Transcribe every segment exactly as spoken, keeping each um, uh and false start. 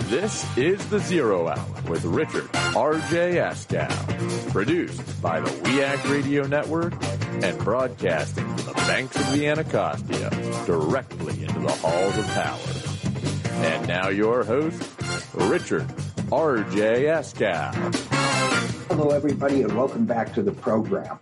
This is The Zero Hour with Richard R J Askow, produced by the We Act Radio Network and broadcasting from the banks of the Anacostia directly into the halls of power. And now your host, Richard R J Askow. Hello, everybody, and welcome back to the program.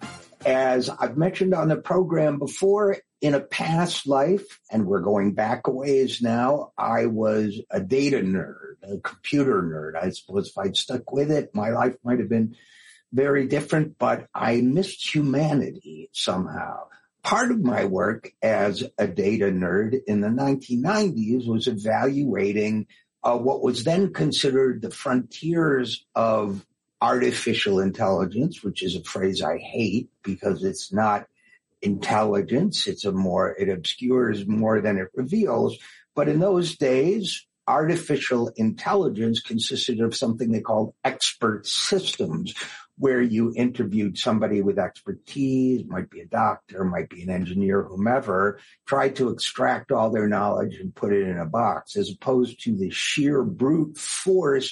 As I've mentioned on the program before, in a past life, and we're going back a ways now, I was a data nerd, a computer nerd. I suppose if I'd stuck with it, my life might have been very different, but I missed humanity somehow. Part of my work as a data nerd in the nineteen nineties was evaluating uh, what was then considered the frontiers of artificial intelligence, which is a phrase I hate because it's not intelligence. It's a more, it obscures more than it reveals. But in those days, artificial intelligence consisted of something they called expert systems, where you interviewed somebody with expertise, might be a doctor, might be an engineer, whomever, tried to extract all their knowledge and put it in a box, as opposed to the sheer brute force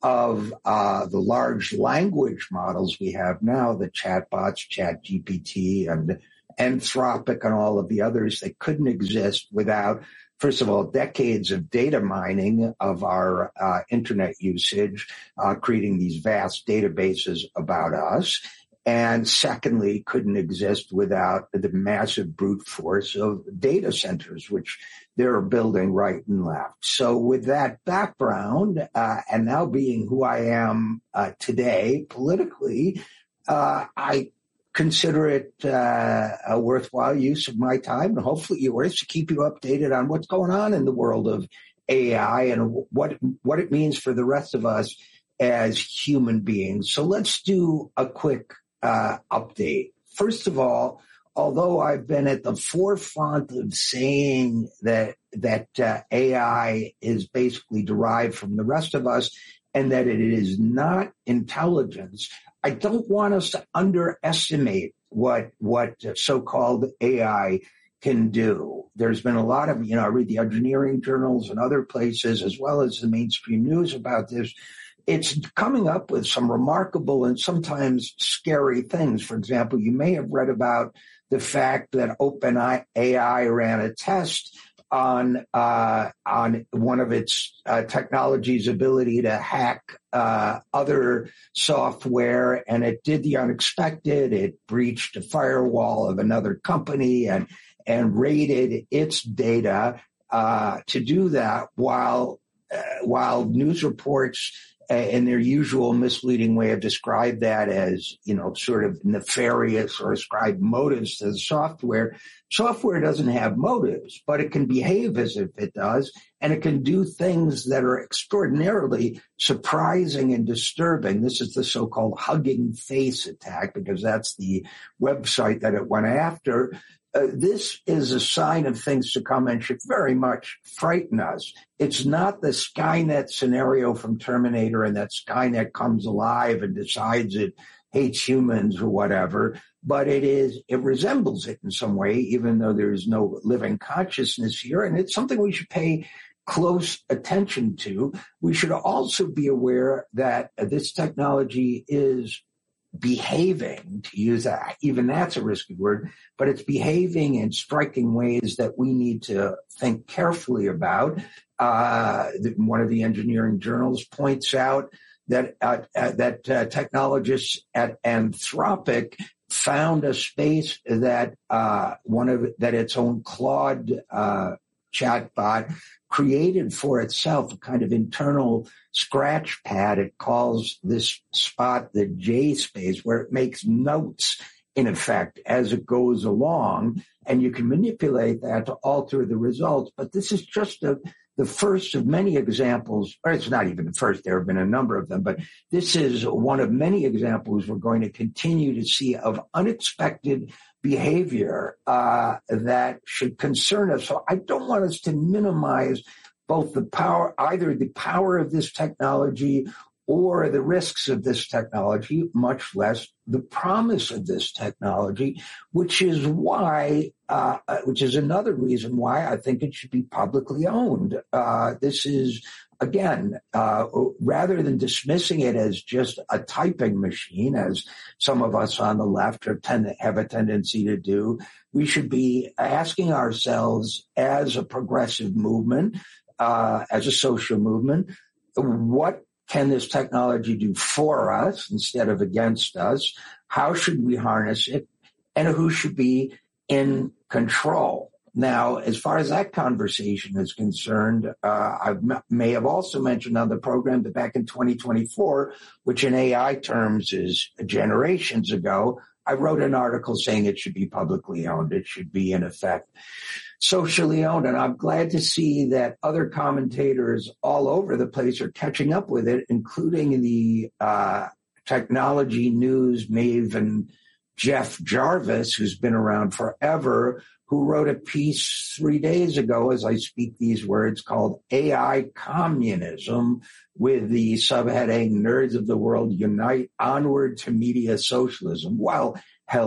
of uh, the large language models we have now, the chatbots, ChatGPT, and Anthropic, and all of the others that couldn't exist without, first of all, decades of data mining of our uh, internet usage, uh, creating these vast databases about us. And secondly, couldn't exist without the massive brute force of data centers, which they're building right and left. So with that background, uh, and now being who I am uh, today politically, uh, I consider it uh, a worthwhile use of my time, and hopefully yours, to keep you updated on what's going on in the world of A I and what what it means for the rest of us as human beings. So let's do a quick uh, update. First of all, although I've been at the forefront of saying that that uh, A I is basically derived from the rest of us and that it is not intelligence, I don't want us to underestimate what what so-called A I can do. There's been a lot of, you know, I read the engineering journals and other places, as well as the mainstream news about this. It's coming up with some remarkable and sometimes scary things. For example, you may have read about the fact that OpenAI ran a test on uh, on one of its uh, technology's ability to hack uh, other software, and it did the unexpected. It breached a firewall of another company and and raided its data uh, to do that, while uh, while news reports uh, in their usual misleading way have described that as, you know, sort of nefarious or ascribed motives to the software. Software doesn't have motives, but it can behave as if it does, and it can do things that are extraordinarily surprising and disturbing. This is the so-called Hugging Face attack, because that's the website that it went after. Uh, this is a sign of things to come and should very much frighten us. It's not the Skynet scenario from Terminator, and that Skynet comes alive and decides it hates humans or whatever, but it is, it resembles it in some way, even though there is no living consciousness here. And it's something we should pay close attention to. We should also be aware that this technology is behaving, to use that, even that's a risky word, but it's behaving in striking ways that we need to think carefully about. Uh, one of the engineering journals points out that uh, uh, that uh, technologists at Anthropic found a space that uh, one of that its own Claude uh, chatbot created for itself, a kind of internal scratch pad. It calls this spot the J space, where it makes notes, in effect, as it goes along, and you can manipulate that to alter the results. But this is just a the first of many examples, or it's not even the first, there have been a number of them, but this is one of many examples we're going to continue to see of unexpected behavior uh, that should concern us. So I don't want us to minimize both the power, either the power of this technology or the risks of this technology, much less the promise of this technology, which is why, uh, which is another reason why I think it should be publicly owned. Uh, this is again, uh, rather than dismissing it as just a typing machine, as some of us on the left are tend, have a tendency to do, we should be asking ourselves as a progressive movement, uh, as a social movement, what can this technology do for us instead of against us? How should we harness it? And who should be in control? Now, as far as that conversation is concerned, uh, I m- may have also mentioned on the program that back in twenty twenty-four, which in A I terms is generations ago, I wrote an article saying it should be publicly owned. It should be, in effect, socially owned. And I'm glad to see that other commentators all over the place are catching up with it, including the uh, technology news maven Jeff Jarvis, who's been around forever, who wrote a piece three days ago, as I speak these words, called A I Communism, with the subheading, Nerds of the World Unite, Onward to Media Socialism. Well,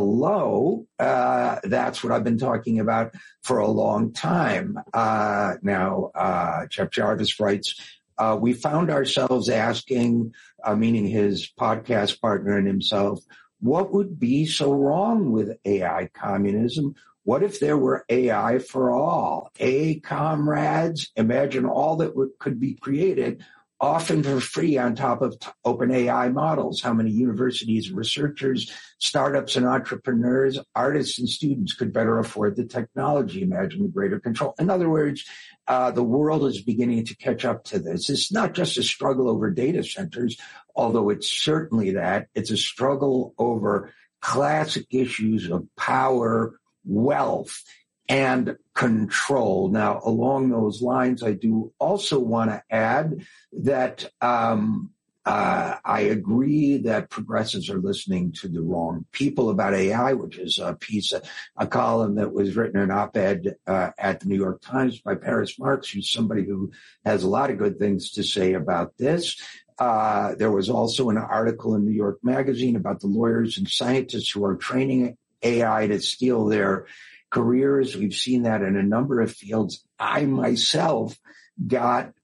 hello, uh, that's what I've been talking about for a long time. Uh, now, uh, Jeff Jarvis writes, uh, we found ourselves asking, uh, meaning his podcast partner and himself, what would be so wrong with A I communism? What if there were A I for all? A comrades, imagine all that would, could be created, often for free on top of t- open A I models. How many universities, researchers, startups and entrepreneurs, artists and students could better afford the technology? Imagine the greater control. In other words, uh, the world is beginning to catch up to this. It's not just a struggle over data centers, although it's certainly that. It's a struggle over classic issues of power, wealth, and control. Now, along those lines, I do also want to add that um, uh, I agree that progressives are listening to the wrong people about A I, which is a piece, a, a column that was written, an op-ed uh, at the New York Times by Paris Marx, who's somebody who has a lot of good things to say about this. Uh, there was also an article in New York Magazine about the lawyers and scientists who are training A I to steal their careers. We've seen that in a number of fields. I myself got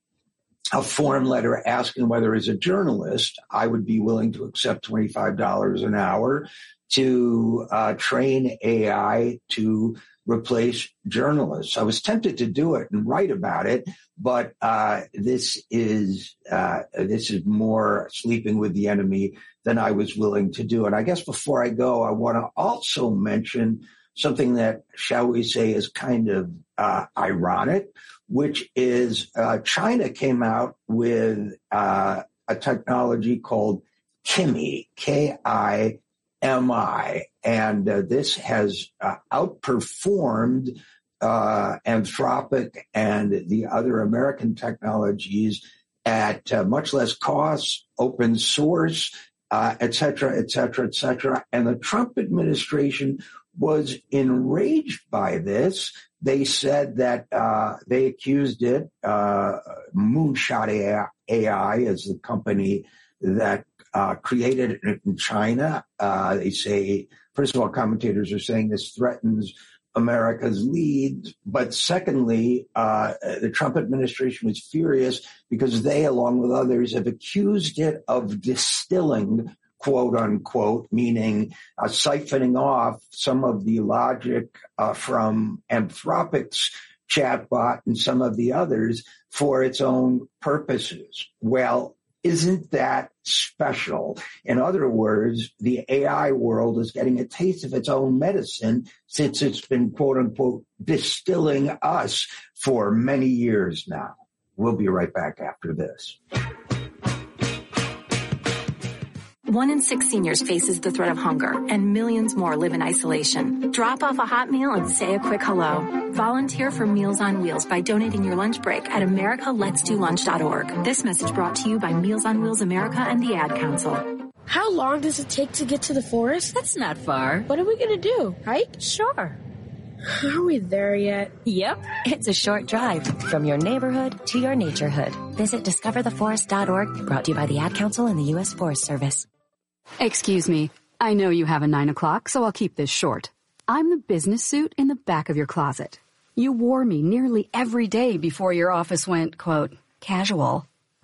a form letter asking whether, as a journalist, I would be willing to accept twenty-five dollars an hour to uh, train A I to replace journalists. I was tempted to do it and write about it, but uh, this is uh, this is more sleeping with the enemy than I was willing to do. And I guess before I go, I want to also mention something that, shall we say, is kind of uh, ironic, which is uh, China came out with uh, a technology called Kimi, K I M I, and uh, this has uh, outperformed uh, Anthropic and the other American technologies at uh, much less cost, open source, uh, et cetera, et cetera, et cetera. And the Trump administration was enraged by this. They said that uh, they accused it, uh, Moonshot A I is the company that uh, created it in China. Uh, they say, first of all, commentators are saying this threatens America's lead. But secondly, uh, the Trump administration was furious because they, along with others, have accused it of distilling, quote unquote, meaning uh, siphoning off some of the logic uh, from Anthropic's chatbot and some of the others for its own purposes. Well, isn't that special? In other words, the A I world is getting a taste of its own medicine since it's been, quote unquote, distilling us for many years now. We'll be right back after this. One in six seniors faces the threat of hunger, and millions more live in isolation. Drop off a hot meal and say a quick hello. Volunteer for Meals on Wheels by donating your lunch break at america lets do lunch dot org. This message brought to you by Meals on Wheels America and the Ad Council. How long does it take to get to the forest? That's not far. What are we going to do? Hike? Sure. Are we there yet? Yep. It's a short drive from your neighborhood to your naturehood. Visit discover the forest dot org, brought to you by the Ad Council and the U S Forest Service. Excuse me. I know you have a nine o'clock, so I'll keep this short. I'm the business suit in the back of your closet. You wore me nearly every day before your office went, quote, casual.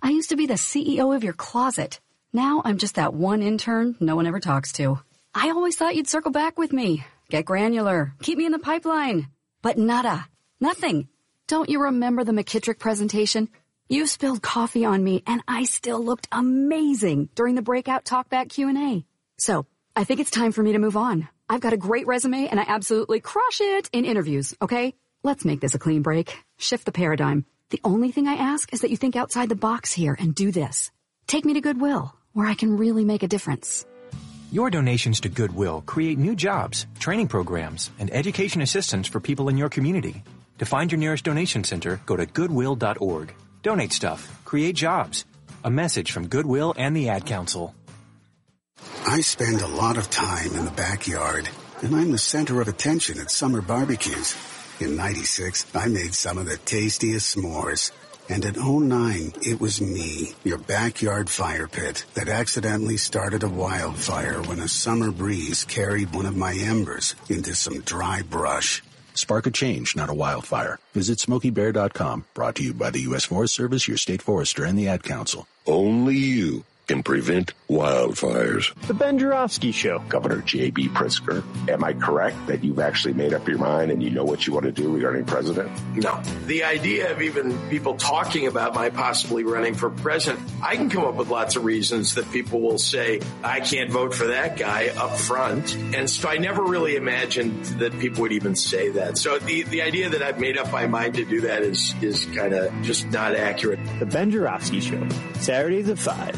I used to be the C E O of your closet. Now I'm just that one intern no one ever talks to. I always thought you'd circle back with me, get granular, keep me in the pipeline. But nada. Nothing. Don't you remember the McKittrick presentation? You spilled coffee on me, and I still looked amazing during the breakout talkback Q and A. So, I think it's time for me to move on. I've got a great resume, and I absolutely crush it in interviews, okay? Let's make this a clean break. Shift the paradigm. The only thing I ask is that you think outside the box here and do this. Take me to Goodwill, where I can really make a difference. Your donations to Goodwill create new jobs, training programs, and education assistance for people in your community. To find your nearest donation center, go to goodwill dot org. Donate stuff. Create jobs. A message from Goodwill and the Ad Council. I spend a lot of time in the backyard, and I'm the center of attention at summer barbecues. In ninety-six, I made some of the tastiest s'mores. And in oh nine, it was me, your backyard fire pit, that accidentally started a wildfire when a summer breeze carried one of my embers into some dry brush. Spark a change, not a wildfire. Visit Smokey Bear dot com. Brought to you by the U S Forest Service, your state forester, and the Ad Council. Only you can prevent wildfires. The Ben Joravsky Show. Governor J B. Pritzker, am I correct that you've actually made up your mind and you know what you want to do regarding president? No. The idea of even people talking about my possibly running for president, I can come up with lots of reasons that people will say, I can't vote for that guy up front. And so I never really imagined that people would even say that. So the, the idea that I've made up my mind to do that is, is kind of just not accurate. The Ben Joravsky Show. Saturdays at five.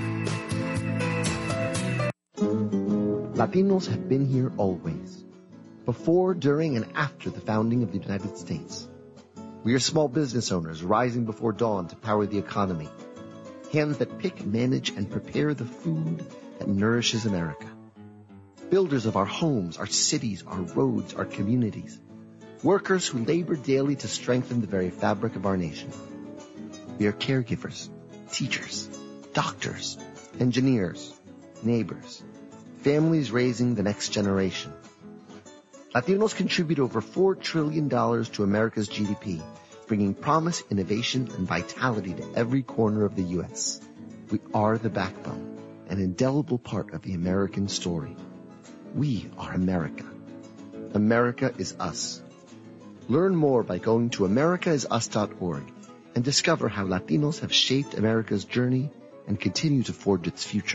Latinos have been here always, before, during, and after the founding of the United States. We are small business owners rising before dawn to power the economy, hands that pick, manage, and prepare the food that nourishes America. Builders of our homes, our cities, our roads, our communities. Workers who labor daily to strengthen the very fabric of our nation. We are caregivers, teachers, doctors, engineers, neighbors, families raising the next generation. Latinos contribute over four trillion dollars to America's G D P, bringing promise, innovation, and vitality to every corner of the U S. We are the backbone, an indelible part of the American story. We are America. America is us. Learn more by going to america is us dot org and discover how Latinos have shaped America's journey and continue to forge its future.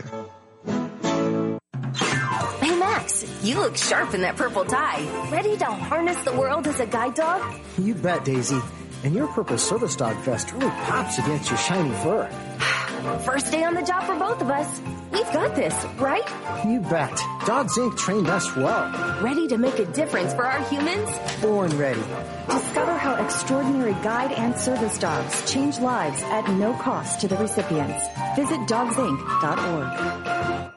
You look sharp in that purple tie. Ready to harness the world as a guide dog? You bet, Daisy. And your purple service dog vest really pops against your shiny fur. First day on the job for both of us. We've got this, right? You bet. Dogs Incorporated trained us well. Ready to make a difference for our humans? Born ready. Discover how extraordinary guide and service dogs change lives at no cost to the recipients. Visit dogs inc dot org.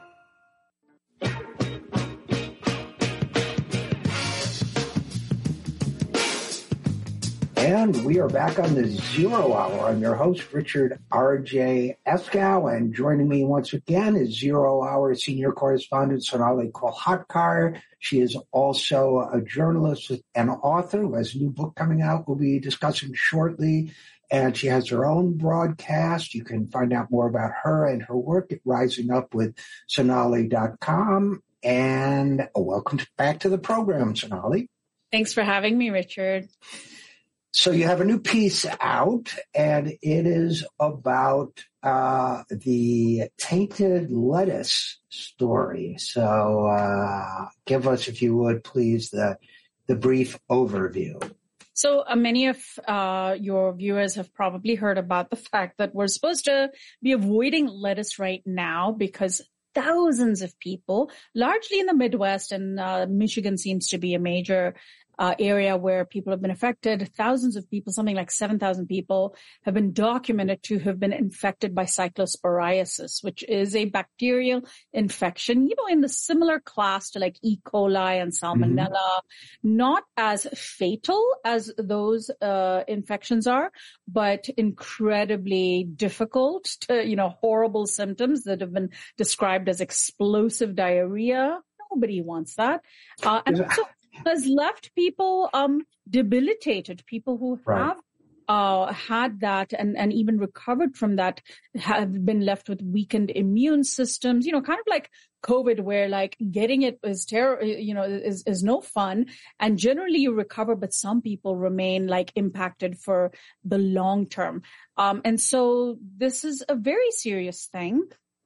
And we are back on the Zero Hour. I'm your host, Richard R J. Eskow, and joining me once again is Zero Hour senior correspondent Sonali Kolhatkar. She is also a journalist and author who has a new book coming out we'll be discussing shortly. And she has her own broadcast. You can find out more about her and her work at rising up with sonali dot com. And welcome back to the program, Sonali. Thanks for having me, Richard. So you have a new piece out, and it is about uh, the tainted lettuce story. So uh, give us, if you would, please, the the brief overview. So uh, many of uh, your viewers have probably heard about the fact that we're supposed to be avoiding lettuce right now because thousands of people, largely in the Midwest, and uh, Michigan seems to be a major Uh, area where people have been affected. Thousands of people, something like seven thousand people, have been documented to have been infected by cyclosporiasis, which is a bacterial infection, you know, in the similar class to like E. coli and Salmonella, mm-hmm. not as fatal as those uh, infections are, but incredibly difficult to, you know, horrible symptoms that have been described as explosive diarrhea. Nobody wants that. Uh, and also has left people um, debilitated, people who right. have uh, had that and, and even recovered from that have been left with weakened immune systems, you know, kind of like COVID, where like getting it is terror, you know, is, is no fun. And generally you recover, but some people remain like impacted for the long term. Um, and so this is a very serious thing.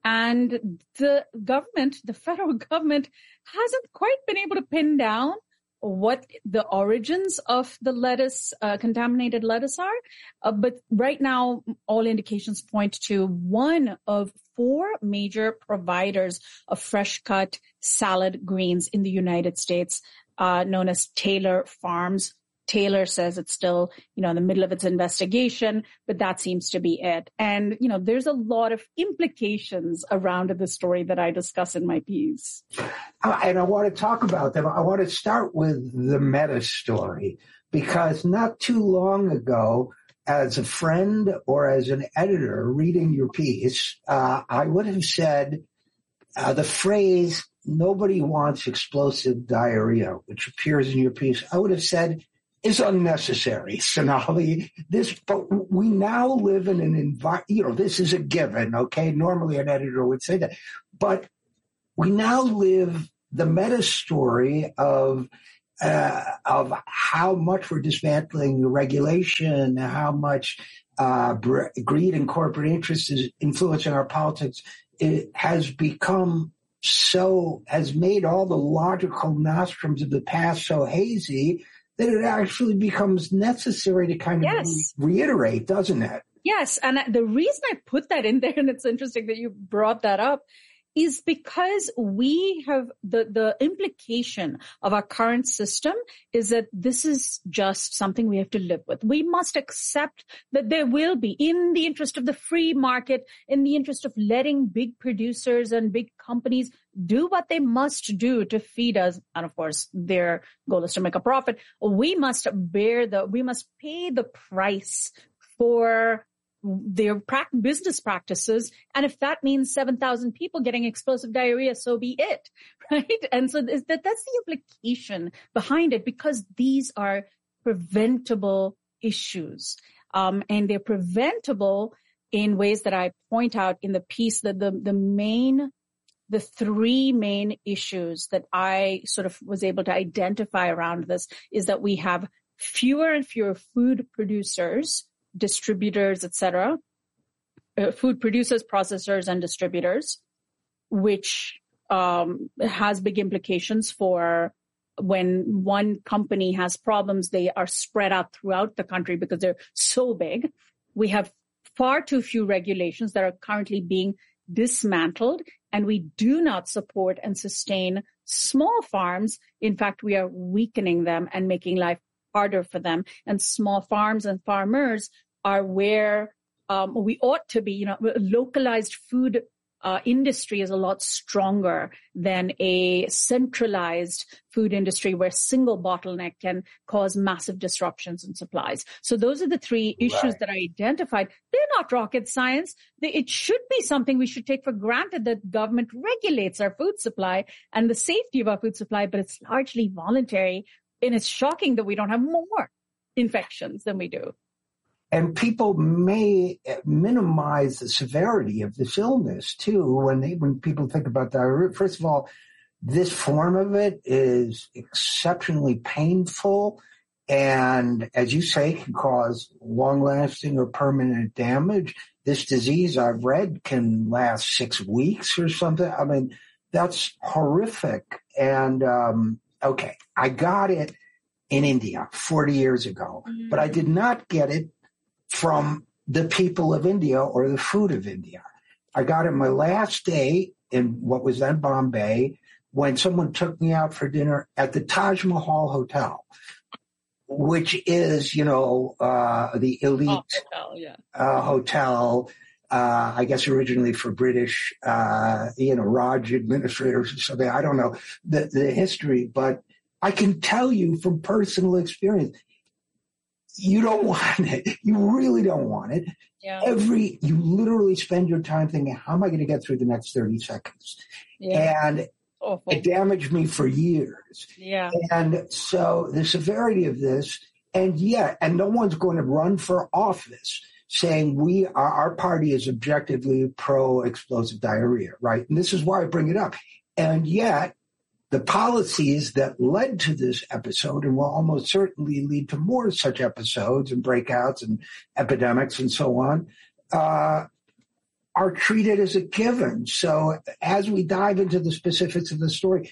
And the government, the federal government, hasn't quite been able to pin down what the origins of the lettuce, uh, contaminated lettuce are. Uh, but right now, all indications point to one of four major providers of fresh cut salad greens in the United States, uh, known as Taylor Farms. Taylor says it's still, you know, in the middle of its investigation, but that seems to be it. And, you know, there's a lot of implications around the story that I discuss in my piece. Uh, and I want to talk about them. I want to start with the meta story, because not too long ago, as a friend or as an editor reading your piece, uh, I would have said uh, the phrase, "nobody wants explosive diarrhea," which appears in your piece, I would have said is unnecessary, Sonali. This, but we now live in an environment, you know, this is a given, okay? Normally an editor would say that. But we now live the meta story of uh, of how much we're dismantling the regulation, how much uh, greed and corporate interest is influencing our politics. It has become so, has made all the logical nostrums of the past so hazy that it actually becomes necessary to kind of yes. reiterate, doesn't it? Yes. And the reason I put that in there, and it's interesting that you brought that up, is because we have the, the implication of our current system is that this is just something we have to live with. We must accept that there will be, in the interest of the free market, in the interest of letting big producers and big companies do what they must do to feed us. And of course, their goal is to make a profit. We must bear the, we must pay the price for their business practices. And if that means seven thousand people getting explosive diarrhea, so be it, right? And so that that's the implication behind it, because these are preventable issues. Um, and they're preventable in ways that I point out in the piece, that the, the main, the three main issues that I sort of was able to identify around this is that we have fewer and fewer food producers, distributors, et cetera, uh, food producers, processors, and distributors, which um, has big implications for when one company has problems, they are spread out throughout the country because they're so big. We have far too few regulations that are currently being dismantled, and we do not support and sustain small farms. In fact, we are weakening them and making life harder for them. And small farms and farmers are where um, we ought to be. You know, localized food uh, industry is a lot stronger than a centralized food industry where single bottleneck can cause massive disruptions in supplies. So those are the three issues right. that I identified. They're not rocket science. They, it should be something we should take for granted, that government regulates our food supply and the safety of our food supply, but it's largely voluntary. And it's shocking that we don't have more infections than we do. And people may minimize the severity of this illness too when they when people think about diarrhea. First of all, this form of it is exceptionally painful, and as you say, can cause long-lasting or permanent damage. This disease, I've read, can last six weeks or something. I mean, that's horrific. And um, okay, I got it in India forty years ago, mm-hmm. but I did not get it from the people of India or the food of India. I got it my last day in what was then Bombay, when someone took me out for dinner at the Taj Mahal Hotel, which is, you know, uh, the elite oh, hotel, yeah. uh, hotel, uh, I guess originally for British, uh, you know, Raj administrators or something. I don't know the, the history, but I can tell you from personal experience, you don't want it. You really don't want it. Yeah. Every, you literally spend your time thinking, how am I going to get through the next thirty seconds? Yeah. And Awful. It damaged me for years. Yeah. And so the severity of this, And yet, and no one's going to run for office saying we are, our party is objectively pro-explosive diarrhea, right? And this is why I bring it up. And yet, the policies that led to this episode and will almost certainly lead to more such episodes and breakouts and epidemics and so on, uh, are treated as a given. So as we dive into the specifics of the story,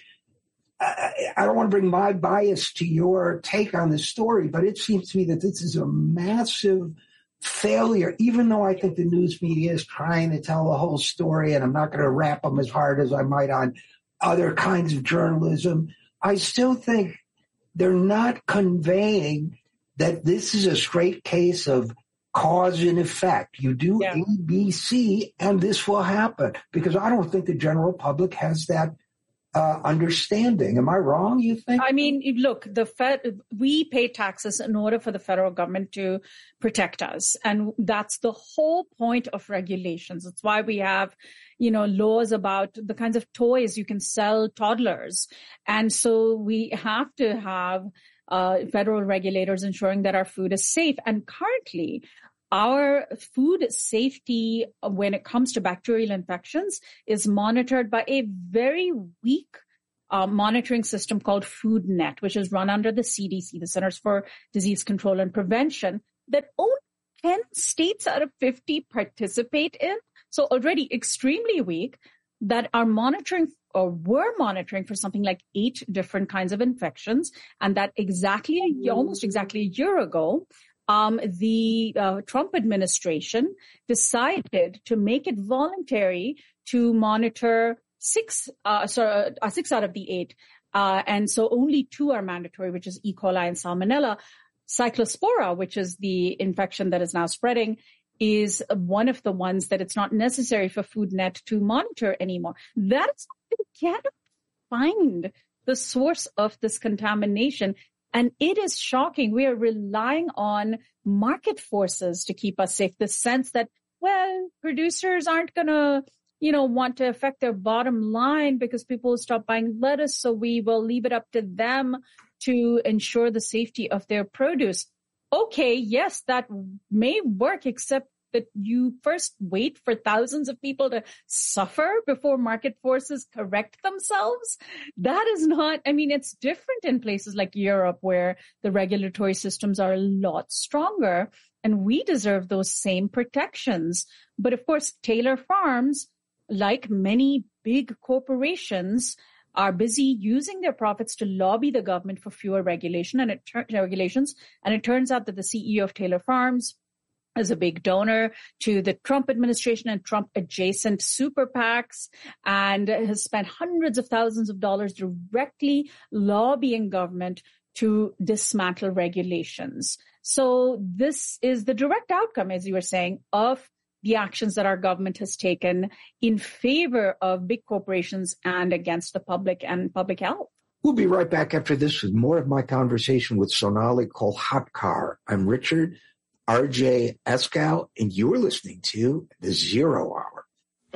I, I don't want to bring my bias to your take on this story, but it seems to me that this is a massive failure, even though I think the news media is trying to tell the whole story, and I'm not going to rap them as hard as I might on other kinds of journalism. I still think they're not conveying that this is a straight case of cause and effect. You do yeah. A, B, C, and this will happen. Because I don't think the general public has that uh, understanding. Am I wrong, you think? I mean, look, the Fed, we pay taxes in order for the federal government to protect us. And that's the whole point of regulations. It's why we have, you know, laws about the kinds of toys you can sell toddlers. And so we have to have uh, federal regulators ensuring that our food is safe. And currently, our food safety when it comes to bacterial infections is monitored by a very weak uh, monitoring system called FoodNet, which is run under the C D C, the Centers for Disease Control and Prevention, that only ten states out of fifty participate in. So already extremely weak, that are monitoring or were monitoring for something like eight different kinds of infections. And that exactly, a, almost exactly a year ago, Um, the uh, Trump administration decided to make it voluntary to monitor six, uh, sorry, uh, six out of the eight. Uh, and so only two are mandatory, which is E. coli and Salmonella. Cyclospora, which is the infection that is now spreading, is one of the ones that it's not necessary for FoodNet to monitor anymore. That's, you cannot find the source of this contamination. And it is shocking. We are relying on market forces to keep us safe. The sense that, well, producers aren't going to, you know, want to affect their bottom line because people will stop buying lettuce. So we will leave it up to them to ensure the safety of their produce. Okay, yes, that may work, except that you first wait for thousands of people to suffer before market forces correct themselves. That is not, I mean, it's different in places like Europe where the regulatory systems are a lot stronger and we deserve those same protections. But of course, Taylor Farms, like many big corporations, are busy using their profits to lobby the government for fewer regulation and it tur- regulations. And it turns out that the C E O of Taylor Farms is a big donor to the Trump administration and Trump adjacent super PACs and has spent hundreds of thousands of dollars directly lobbying government to dismantle regulations. So this is the direct outcome, as you were saying, of the actions that our government has taken in favor of big corporations and against the public and public health. We'll be right back after this with more of my conversation with Sonali Kolhatkar. I'm Richard R J Eskow, and you're listening to The Zero Hour.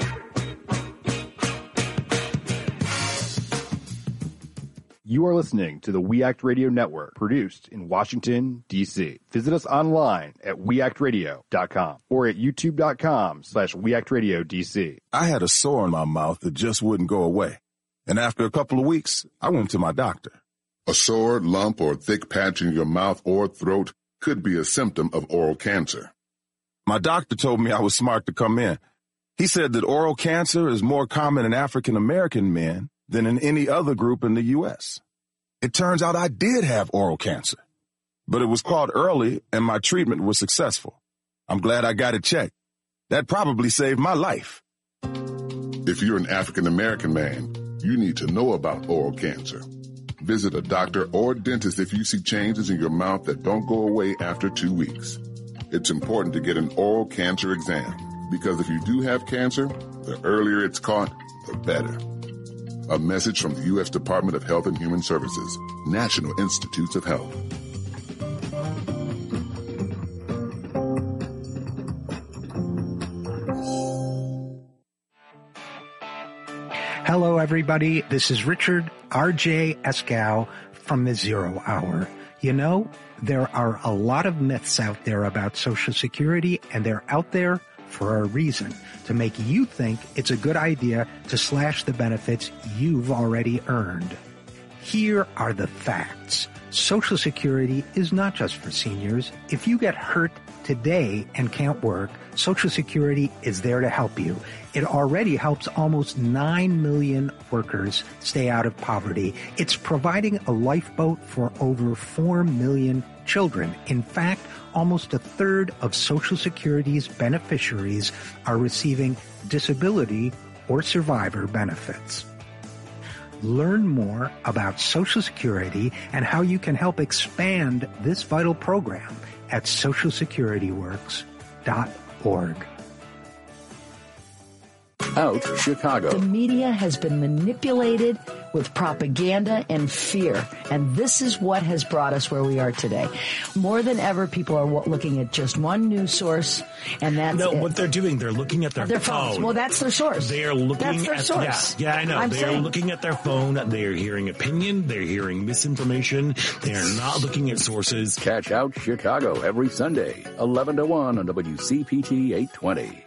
You are listening to the We Act Radio Network, produced in Washington, D C Visit us online at we act radio dot com or at youtube dot com slash we act radio D C I had a sore in my mouth that just wouldn't go away. And after a couple of weeks, I went to my doctor. A sore, lump, or thick patch in your mouth or throat could be a symptom of oral cancer. My doctor told me I was smart to come in. He said that oral cancer is more common in African American men than in any other group in the U S It turns out I did have oral cancer, but it was caught early and my treatment was successful. I'm glad I got it checked. That probably saved my life. If you're an African American man, you need to know about oral cancer. Visit a doctor or dentist if you see changes in your mouth that don't go away after two weeks. It's important to get an oral cancer exam because if you do have cancer, the earlier it's caught, the better. A message from the U S Department of Health and Human Services, National Institutes of Health. Hello, everybody. This is Richard R J Eskow from The Zero Hour. You know, there are a lot of myths out there about Social Security, and they're out there for a reason, to make you think it's a good idea to slash the benefits you've already earned. Here are the facts. Social Security is not just for seniors. If you get hurt today and can't work, Social Security is there to help you. It already helps almost nine million workers stay out of poverty. It's providing a lifeboat for over four million children. In fact, almost a third of Social Security's beneficiaries are receiving disability or survivor benefits. Learn more about Social Security and how you can help expand this vital program at social security works dot org. Out Chicago. The media has been manipulated with propaganda and fear, and this is what has brought us where we are today. More than ever, people are looking at just one news source, and that's no. it. What they're doing, they're looking at their, their phone. phones. Well, that's their source. They are looking that's their at source. Yeah, yeah, I know. I'm they saying. are looking at their phone. They are hearing opinion. They're hearing misinformation. They are not looking at sources. Catch Out Chicago every Sunday, eleven to one on W C P T eight twenty.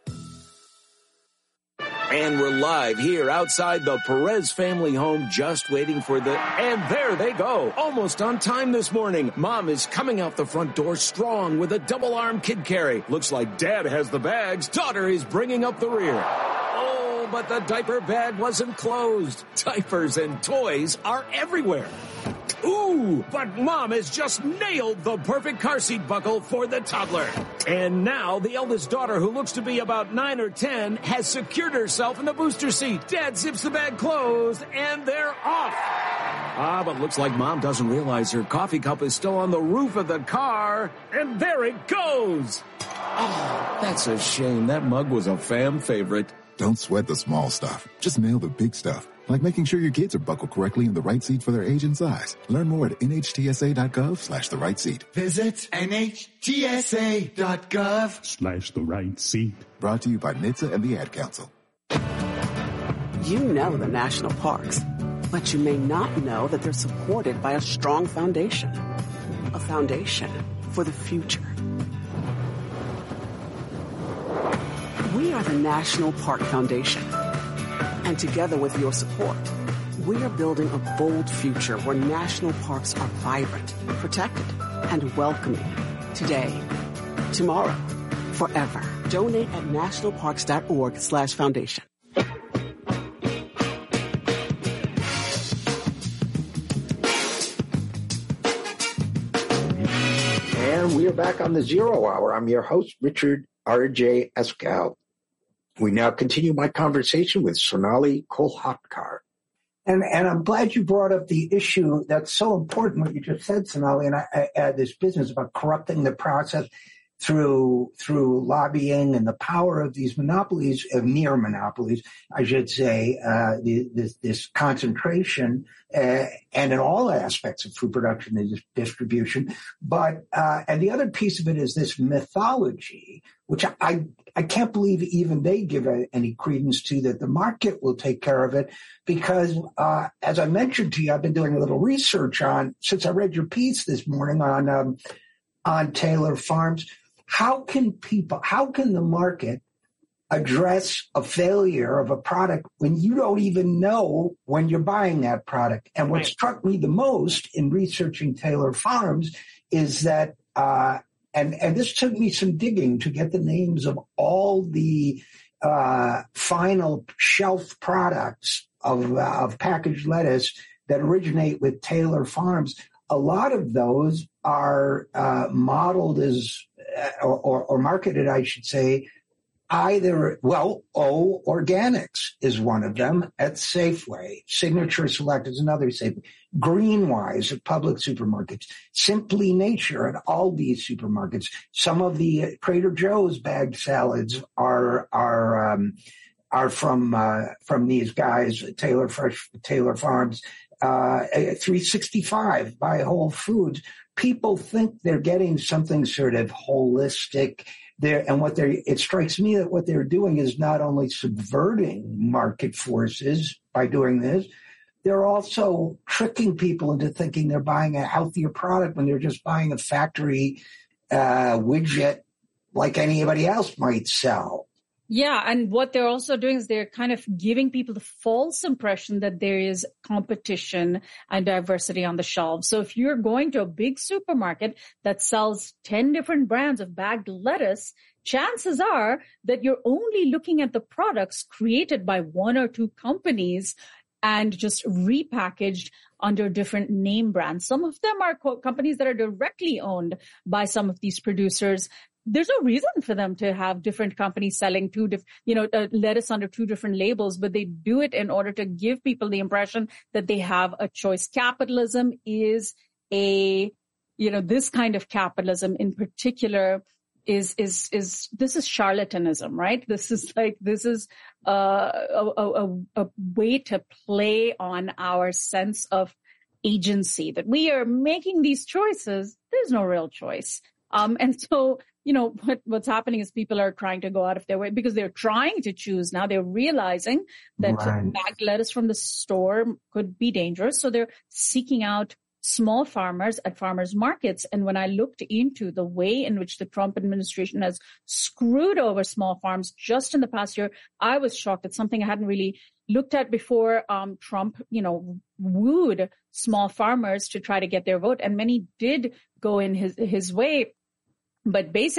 And we're live here outside the Perez family home, just waiting for the... And there they go. Almost on time this morning. Mom is coming out the front door strong with a double-arm kid carry. Looks like Dad has the bags. Daughter is bringing up the rear. Oh, but the diaper bag wasn't closed. Diapers and toys are everywhere. Ooh, but Mom has just nailed the perfect car seat buckle for the toddler. And now the eldest daughter, who looks to be about nine or ten, has secured herself in the booster seat. Dad zips the bag closed, and they're off. Ah, but looks like Mom doesn't realize her coffee cup is still on the roof of the car. And there it goes. Oh, that's a shame. That mug was a fam favorite. Don't sweat the small stuff. Just nail the big stuff. Like making sure your kids are buckled correctly in the right seat for their age and size. Learn more at N H T S A dot gov slash the right seat. Visit N H T S A dot gov Slash the right seat. Brought to you by N H T S A and the Ad Council. You know the national parks, but you may not know that they're supported by a strong foundation. A foundation for the future. We are the National Park Foundation. And together with your support, we are building a bold future where national parks are vibrant, protected, and welcoming. Today, tomorrow, forever. Donate at nationalparks.org slash foundation. And we are back on the Zero Hour. I'm your host, Richard R J Eskow. We now continue my conversation with Sonali Kolhatkar. And, and I'm glad you brought up the issue that's so important, what you just said, Sonali, and I, I add this business about corrupting the process through through lobbying and the power of these monopolies, of near monopolies, I should say, uh, the, this, this concentration, uh, and in all aspects of food production and distribution. But uh, and the other piece of it is this mythology, which I, I I can't believe even they give any credence to, that the market will take care of it, because uh, as I mentioned to you, I've been doing a little research on, since I read your piece this morning on um, on Taylor Farms. How can people, how can the market address a failure of a product when you don't even know when you're buying that product? And what struck me the most in researching Taylor Farms is that, uh, and, and this took me some digging to get the names of all the uh, final shelf products of, uh, of packaged lettuce that originate with Taylor Farms. A lot of those are uh, modeled as, or, or, or marketed, I should say, either, well, O Organics is one of them at Safeway. Signature Select is another Safeway. Greenwise at public supermarkets. Simply Nature at Aldi supermarkets. Some of the Trader Joe's bagged salads are are um, are from uh, from these guys, Taylor Fresh, Taylor Farms. Uh, three sixty-five by Whole Foods. People think they're getting something sort of holistic there. And what they're, it strikes me that what they're doing is not only subverting market forces by doing this, they're also tricking people into thinking they're buying a healthier product when they're just buying a factory uh, widget like anybody else might sell. Yeah, and what they're also doing is they're kind of giving people the false impression that there is competition and diversity on the shelves. So if you're going to a big supermarket that sells ten different brands of bagged lettuce, chances are that you're only looking at the products created by one or two companies and just repackaged under different name brands. Some of them are co- companies that are directly owned by some of these producers. There's no reason for them to have different companies selling two, diff- you know, uh, lettuce under two different labels, but they do it in order to give people the impression that they have a choice. Capitalism is a, you know, this kind of capitalism in particular is, is, is, this is charlatanism, right? This is like, this is uh, a, a, a way to play on our sense of agency, that we are making these choices. There's no real choice. Um, and so, you know, what, what's happening is people are trying to go out of their way because they're trying to choose. Now they're realizing that right. bagged lettuce from the store could be dangerous. So they're seeking out small farmers at farmers markets. And when I looked into the way in which the Trump administration has screwed over small farms just in the past year, I was shocked. It's something I hadn't really looked at before. Um, Trump, you know, wooed small farmers to try to get their vote, and many did go in his, his way. But basically,